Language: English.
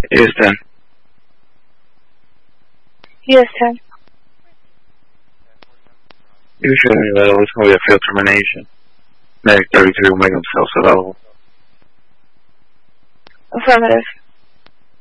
Yes, 10. Yes, 10. Usually that always going to be a field termination. Medic 33 will make themselves available. Affirmative.